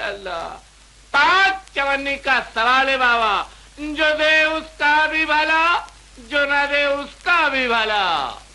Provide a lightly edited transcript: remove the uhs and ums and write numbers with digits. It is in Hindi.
अल्लाह। 5 चवन्नी का सवाल है बाबा, जो दे उसका भी भला, जो न दे उसका भी भला।